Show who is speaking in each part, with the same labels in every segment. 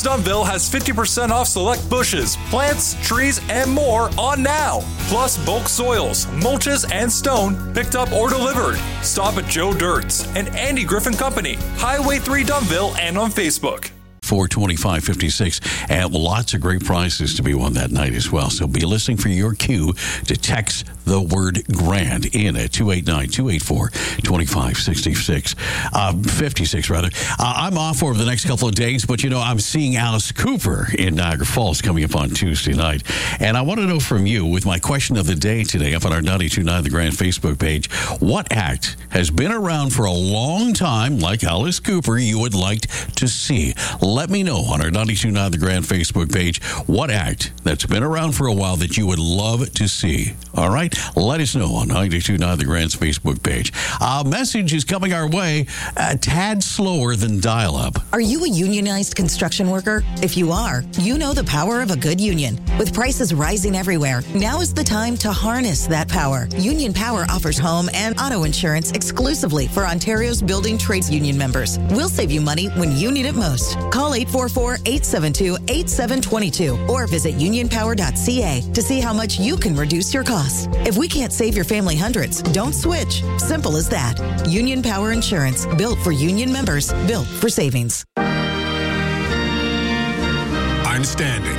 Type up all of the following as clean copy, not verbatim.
Speaker 1: Dunnville has 50% off select bushes, plants, trees, and more on now. Plus bulk soils, mulches, and stone picked up or delivered. Stop at Joe Dirt's and Andy Griffin Company, Highway 3 Dunnville, and on Facebook.
Speaker 2: 42556, and lots of great prizes to be won that night as well. So be listening for your cue to text the word grand in at 289-284-2566. 56 rather. I'm off over the next couple of days, but I'm seeing Alice Cooper in Niagara Falls coming up on Tuesday night. And I want to know from you, with my question of the day today up on our 92.9 The Grand Facebook page, what act has been around for a long time, like Alice Cooper, you would like to see? Let me know on our 92.9 The Grand Facebook page what act that's been around for a while that you would love to see. All right? Let us know on 92.9 The Grand's Facebook page. A message is coming our way a tad slower than dial-up.
Speaker 3: Are you a unionized construction worker? If you are, you know the power of a good union. With prices rising everywhere, now is the time to harness that power. Union Power offers home and auto insurance exclusively for Ontario's building trades union members. We'll save you money when you need it most. Call 844-872-8722 or visit unionpower.ca to see how much you can reduce your costs. If we can't save your family hundreds, don't switch. Simple as that. Union Power Insurance, built for union members, built for savings.
Speaker 4: I'm standing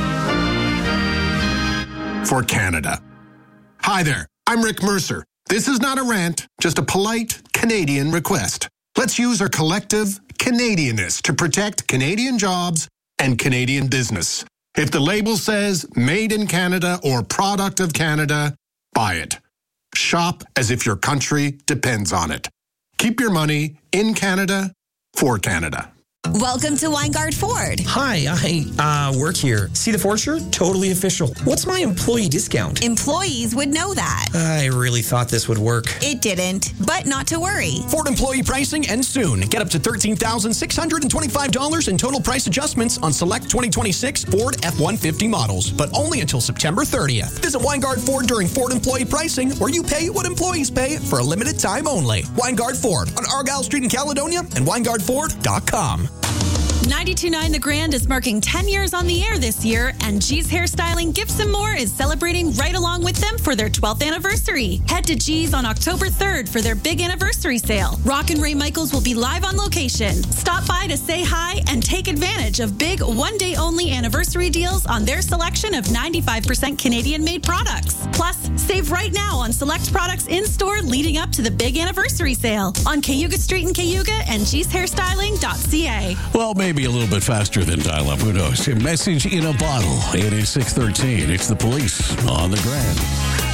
Speaker 4: for Canada. Hi there, I'm Rick Mercer. This is not a rant, just a polite Canadian request. Let's use our collective Canadianness to protect Canadian jobs and Canadian business. If the label says made in Canada or product of Canada, buy it. Shop as if your country depends on it. Keep your money in Canada for Canada.
Speaker 5: Welcome to Weingard Ford.
Speaker 6: Hi, I work here. See the Ford shirt? Totally official. What's my employee discount?
Speaker 5: Employees would know that.
Speaker 6: I really thought this would work.
Speaker 5: It didn't, but not to worry.
Speaker 7: Ford employee pricing ends soon. Get up to $13,625 in total price adjustments on select 2026 Ford F-150 models, but only until September 30th. Visit Weingard Ford during Ford employee pricing, where you pay what employees pay for a limited time only. Weingard Ford on Argyle Street in Caledonia and WeingardFord.com.
Speaker 8: 92.9 The Grand is marking 10 years on the air this year, and G's Hairstyling Gifts and More is celebrating right along with them for their 12th anniversary. Head to G's on October 3rd for their big anniversary sale. Rock and Ray Michaels will be live on location. Stop by to say hi and take advantage of big one-day-only anniversary deals on their selection of 95% Canadian-made products. Plus, save right now on select products in-store leading up to the big anniversary sale on Cayuga Street in Cayuga and gshairstyling.ca.
Speaker 2: Well, maybe a little bit faster than dial-up. Who knows? A message in a bottle. It is 6:13. It's the police on the Grand.